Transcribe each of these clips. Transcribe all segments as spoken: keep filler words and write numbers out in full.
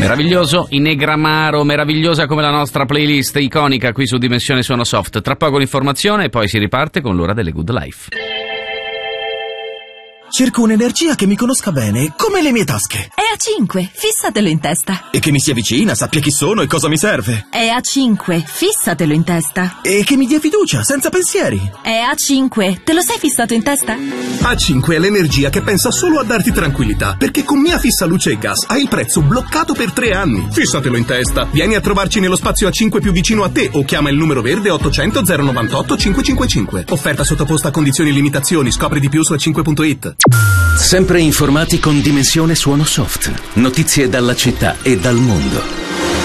Meraviglioso, Inegramaro, meravigliosa come la nostra playlist iconica qui su Dimensione Suono Soft. Tra poco l'informazione e poi si riparte con l'ora delle Good Life. Cerco un'energia che mi conosca bene, come le mie tasche. È A cinque, fissatelo in testa. E che mi sia vicina, sappia chi sono e cosa mi serve. È A cinque, fissatelo in testa. E che mi dia fiducia, senza pensieri. È A cinque, te lo sei fissato in testa? A cinque è l'energia che pensa solo a darti tranquillità, perché con Mia Fissa Luce e Gas hai il prezzo bloccato per tre anni. Fissatelo in testa. Vieni a trovarci nello spazio A cinque più vicino a te o chiama il numero verde ottocento zero novantotto cinquecentocinquantacinque. Offerta sottoposta a condizioni e limitazioni. Scopri di più su a cinque punto it. Sempre informati con Dimensione Suono Soft. Notizie dalla città e dal mondo.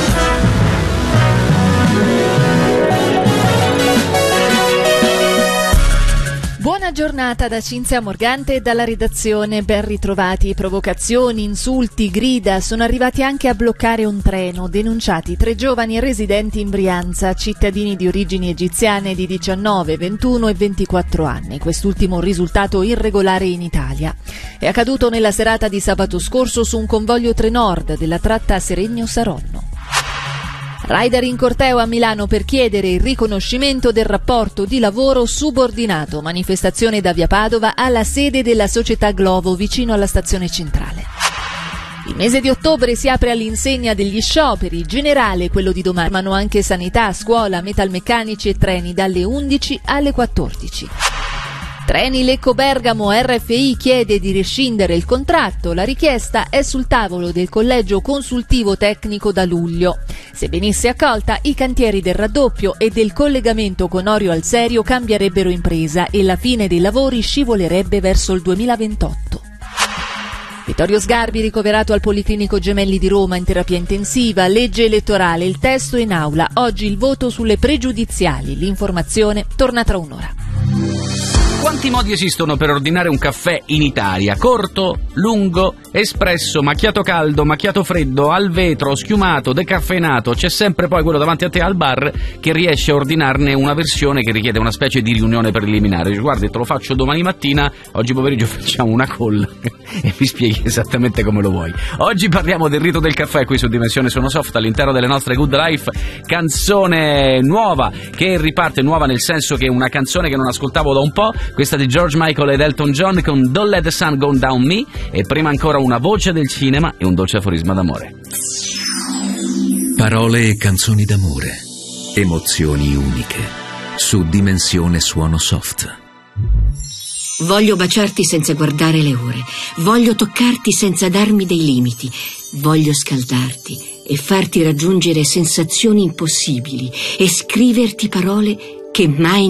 Buona giornata da Cinzia Morgante e dalla redazione. Ben ritrovati. Provocazioni, insulti, grida sono arrivati anche a bloccare un treno. Denunciati tre giovani residenti in Brianza, cittadini di origini egiziane di diciannove, ventuno e ventiquattro anni. Quest'ultimo un risultato irregolare in Italia. È accaduto nella serata di sabato scorso su un convoglio Trenord della tratta Seregno-Saronno. Rider in corteo a Milano per chiedere il riconoscimento del rapporto di lavoro subordinato. Manifestazione da via Padova alla sede della società Glovo vicino alla stazione centrale. Il mese di ottobre si apre all'insegna degli scioperi, generale quello di domani, ma anche sanità, scuola, metalmeccanici e treni dalle undici alle quattordici. Treni Lecco-Bergamo, R F I chiede di rescindere il contratto. La richiesta è sul tavolo del collegio consultivo tecnico da luglio. Se venisse accolta, i cantieri del raddoppio e del collegamento con Orio al Serio cambierebbero impresa e la fine dei lavori scivolerebbe verso il duemilaventotto. Vittorio Sgarbi ricoverato al Policlinico Gemelli di Roma in terapia intensiva. Legge elettorale, il testo in aula. Oggi il voto sulle pregiudiziali. L'informazione torna tra un'ora. Quanti modi esistono per ordinare un caffè in Italia? Corto, lungo, espresso, macchiato caldo, macchiato freddo, al vetro, schiumato, decaffeinato. C'è sempre poi quello davanti a te al bar che riesce a ordinarne una versione che richiede una specie di riunione preliminare. Dice, guardi, te lo faccio domani mattina, oggi pomeriggio facciamo una call e mi spieghi esattamente come lo vuoi. Oggi parliamo del rito del caffè qui su Dimensione Suono Soft all'interno delle nostre Good Life. Canzone nuova che riparte, nuova nel senso che è una canzone che non ascoltavo da un po'. Questa di George Michael ed Elton John con Don't Let the Sun Go Down Me, e prima ancora una voce del cinema e un dolce aforisma d'amore. Parole e canzoni d'amore, emozioni uniche, su Dimensione Suono Soft. Voglio baciarti senza guardare le ore, voglio toccarti senza darmi dei limiti, voglio scaldarti e farti raggiungere sensazioni impossibili e scriverti parole che mai